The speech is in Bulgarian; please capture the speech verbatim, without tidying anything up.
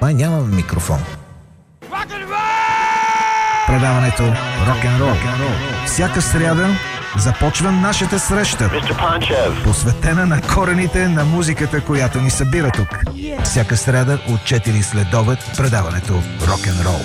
Май нямам микрофон. Предаването Рок-н-рол. Всяка сряда започва нашата среща, посветена на корените на музиката, която ни събира тук. Всяка сряда от четири след обед предаването Рок-н-рол.